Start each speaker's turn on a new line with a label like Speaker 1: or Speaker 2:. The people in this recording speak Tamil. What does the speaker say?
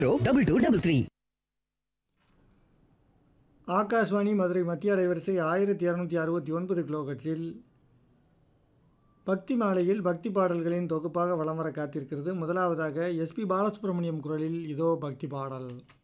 Speaker 1: 2233.
Speaker 2: ஆகாஷ்வாணி மதுரை மத்திய அலைவரிசை 1269 கிலோகட்ஸில் பக்தி மாலையில் பக்தி பாடல்களின் தொகுப்பாக வலம் வர காத்திருக்கிறது. முதலாவதாக எஸ்பி பாலசுப்ரமணியம் குரலில் இதோ பக்தி பாடல்.